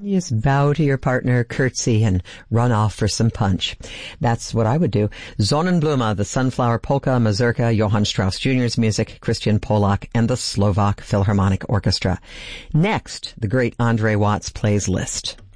You just bow to your partner, curtsy, and run off for some punch. That's what I would do. Sonnenblume, the Sunflower Polka Mazurka, Johann Strauss Jr.'s music, Christian Polak, and the Slovak Philharmonic Orchestra. Next, the great Andre Watts plays Liszt.